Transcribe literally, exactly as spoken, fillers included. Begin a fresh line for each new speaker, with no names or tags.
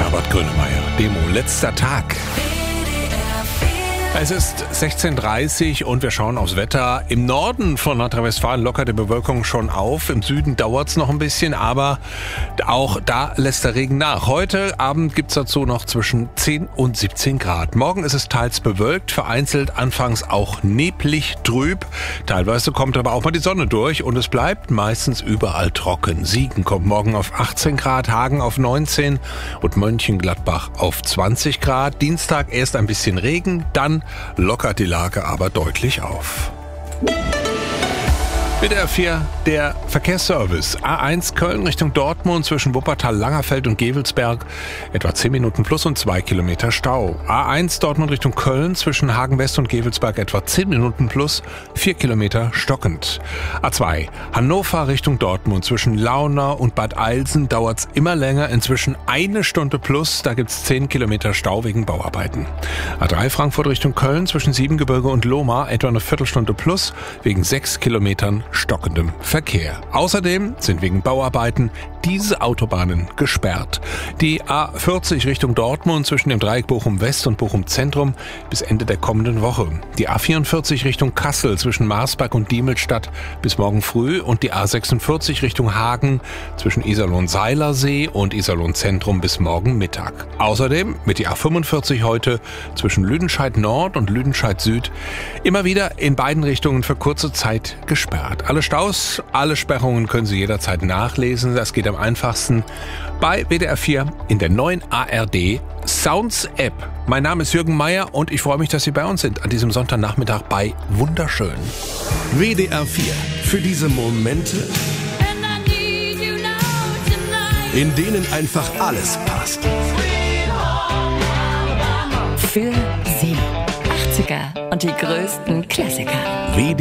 Herbert Grönemeyer. Demo, letzter Tag. Es ist sechzehn Uhr dreißig und wir schauen aufs Wetter. Im Norden von Nordrhein-Westfalen lockert die Bewölkung schon auf. Im Süden dauert es noch ein bisschen, aber auch da lässt der Regen nach. Heute Abend gibt es dazu noch zwischen zehn und siebzehn Grad. Morgen ist es teils bewölkt, vereinzelt anfangs auch neblig, trüb. Teilweise kommt aber auch mal die Sonne durch und es bleibt meistens überall trocken. Siegen kommt morgen auf achtzehn Grad, Hagen auf neunzehn und Mönchengladbach auf zwanzig Grad. Dienstag erst ein bisschen Regen, dann lockert die Lage aber deutlich auf. B D R vier, der Verkehrsservice. A eins Köln Richtung Dortmund zwischen Wuppertal, Langerfeld und Gevelsberg. Etwa zehn Minuten plus und zwei Kilometer Stau. A eins Dortmund Richtung Köln zwischen Hagen West und Gevelsberg. Etwa zehn Minuten plus, vier Kilometer stockend. A zwei Hannover Richtung Dortmund zwischen Launau und Bad Eilsen dauert's immer länger. Inzwischen eine Stunde plus. Da gibt's zehn Kilometer Stau wegen Bauarbeiten. A drei Frankfurt Richtung Köln zwischen Siebengebirge und Lohmar. Etwa eine Viertelstunde plus wegen sechs Kilometern stockendem Verkehr. Außerdem sind wegen Bauarbeiten diese Autobahnen gesperrt. Die A vierzig Richtung Dortmund zwischen dem Dreieck Bochum West und Bochum Zentrum bis Ende der kommenden Woche. Die A vierundvierzig Richtung Kassel zwischen Marsberg und Diemelstadt bis morgen früh und die A sechsundvierzig Richtung Hagen zwischen Iserlohn-Seilersee und Iserlohn-Zentrum bis morgen Mittag. Außerdem wird die A fünfundvierzig heute zwischen Lüdenscheid Nord und Lüdenscheid Süd immer wieder in beiden Richtungen für kurze Zeit gesperrt. Alle Staus, alle Sperrungen können Sie jederzeit nachlesen. Das geht am einfachsten bei B D R vier in der neuen A R D Sounds App. Mein Name ist Jürgen Meier und ich freue mich, dass Sie bei uns sind an diesem Sonntagnachmittag bei Wunderschön.
W D R vier. Für diese Momente, in denen einfach alles passt.
Für Sie. achtziger und die größten Klassiker.
W D R vier.